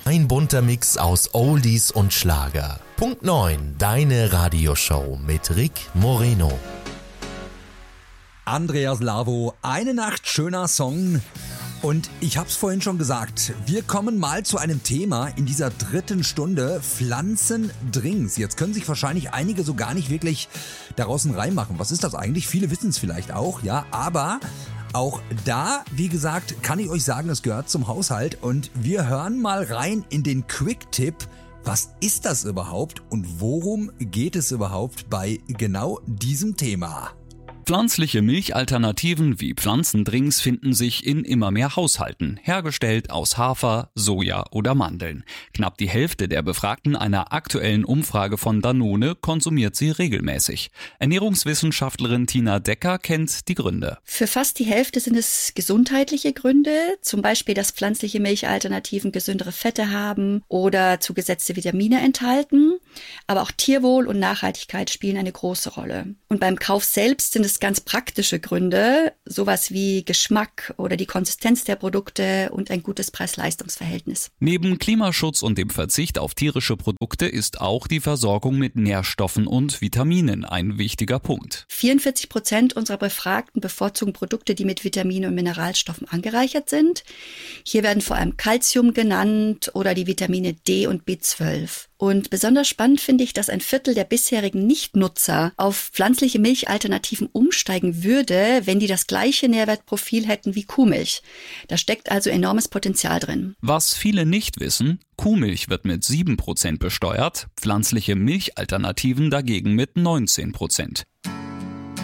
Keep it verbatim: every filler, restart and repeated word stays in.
Ein bunter Mix aus Oldies und Schlager. Punkt neun, deine Radioshow mit Rick Moreno. Andreas Lavo, Eine Nacht schöner Song. Und ich hab's vorhin schon gesagt, wir kommen mal zu einem Thema in dieser dritten Stunde, Pflanzendrinks. Jetzt können sich wahrscheinlich einige so gar nicht wirklich daraus einen Reim machen. Was ist das eigentlich? Viele wissen es vielleicht auch, ja, aber auch da, wie gesagt, kann ich euch sagen, es gehört zum Haushalt. Und wir hören mal rein in den Quick-Tipp. Was ist das überhaupt und worum geht es überhaupt bei genau diesem Thema? Pflanzliche Milchalternativen wie Pflanzendrinks finden sich in immer mehr Haushalten, hergestellt aus Hafer, Soja oder Mandeln. Knapp die Hälfte der Befragten einer aktuellen Umfrage von Danone konsumiert sie regelmäßig. Ernährungswissenschaftlerin Tina Decker kennt die Gründe. Für fast die Hälfte sind es gesundheitliche Gründe, zum Beispiel, dass pflanzliche Milchalternativen gesündere Fette haben oder zugesetzte Vitamine enthalten. Aber auch Tierwohl und Nachhaltigkeit spielen eine große Rolle. Und beim Kauf selbst sind es ganz praktische Gründe, sowas wie Geschmack oder die Konsistenz der Produkte und ein gutes Preis-Leistungs-Verhältnis. Neben Klimaschutz und dem Verzicht auf tierische Produkte ist auch die Versorgung mit Nährstoffen und Vitaminen ein wichtiger Punkt. vierundvierzig Prozent unserer Befragten bevorzugen Produkte, die mit Vitaminen und Mineralstoffen angereichert sind. Hier werden vor allem Calcium genannt oder die Vitamine D und B zwölf. Und besonders spannend finde ich, dass ein Viertel der bisherigen Nichtnutzer auf pflanzliche Milchalternativen umsteigen würde, wenn die das gleiche Nährwertprofil hätten wie Kuhmilch. Da steckt also enormes Potenzial drin. Was viele nicht wissen, Kuhmilch wird mit sieben Prozent besteuert, pflanzliche Milchalternativen dagegen mit neunzehn Prozent.